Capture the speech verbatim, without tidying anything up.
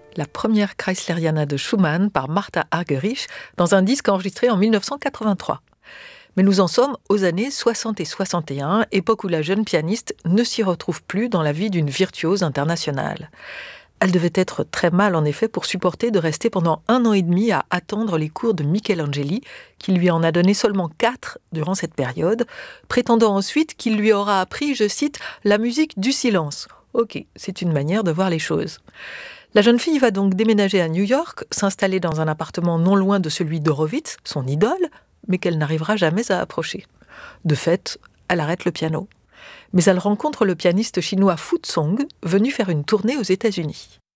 la première Chrysleriana de Schumann par Martha Argerich dans un disque enregistré en mille neuf cent quatre-vingt-trois. Mais nous en sommes aux années soixante et soixante et un, époque où la jeune pianiste ne s'y retrouve plus dans la vie d'une virtuose internationale. Elle devait être très mal en effet pour supporter de rester pendant un an et demi à attendre les cours de Michelangeli, qui lui en a donné seulement quatre durant cette période, prétendant ensuite qu'il lui aura appris, je cite, « la musique du silence ». Ok, c'est une manière de voir les choses. La jeune fille va donc déménager à New York, s'installer dans un appartement non loin de celui d'Horowitz, son idole, mais qu'elle n'arrivera jamais à approcher. De fait, elle arrête le piano. Mais elle rencontre le pianiste chinois Fu Zong, venu faire une tournée aux États-Unis.